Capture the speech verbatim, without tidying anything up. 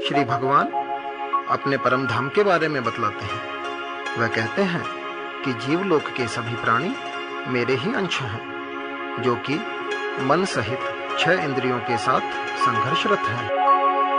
श्री भगवान अपने परम धाम के बारे में बतलाते हैं। वह कहते हैं कि जीवलोक के सभी प्राणी मेरे ही अंश हैं, जो कि मन सहित छह इंद्रियों के साथ संघर्षरत हैं।